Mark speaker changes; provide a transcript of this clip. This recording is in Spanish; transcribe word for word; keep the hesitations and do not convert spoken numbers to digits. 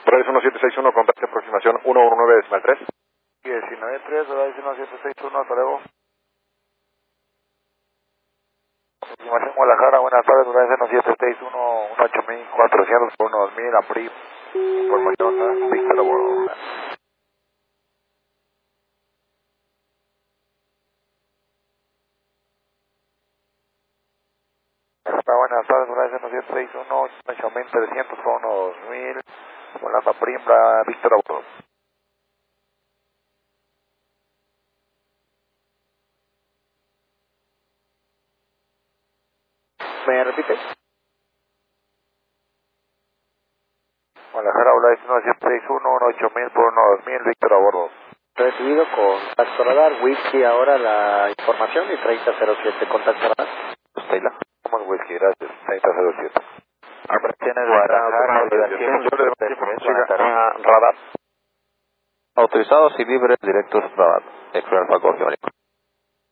Speaker 1: Horaris uno siete seis uno, contacto aproximación uno uno nueve decimal tres.
Speaker 2: diecinueve tres, Horaris uno siete seis uno, hasta luego. Aproximación Guadalajara, buenas tardes, Horaris uno siete seis uno, uno ocho mil cuatrocientos, uno dos mil, APRIM. Información, ¿eh? Víctor a bordo. Está buenas tardes, Horaris uno siete seis uno, ocho mil trescientos, uno dos mil, volando APRIM, Víctor a bordo.
Speaker 3: ¿Me repite?
Speaker 2: Guadalajara, Horaris uno siete seis uno, uno ocho mil por uno dos mil, Víctor a bordo.
Speaker 3: Recibido contacto radar, whisky ahora la información y treinta cero siete, contacto radar.
Speaker 2: Stella. Como el whisky, gracias, treinta cero siete.
Speaker 3: Operaciones Guadalajara,
Speaker 1: Radar.
Speaker 4: Autorizados y libres directos radar. Extra Alfa Corte.